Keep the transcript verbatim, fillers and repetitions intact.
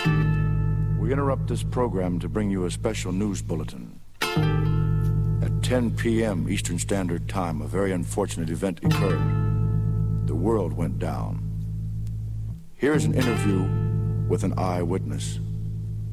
We interrupt this program to bring you a special news bulletin. At ten p.m. Eastern Standard Time, a very unfortunate event occurred. The world went down. Here's an interview with an eyewitness.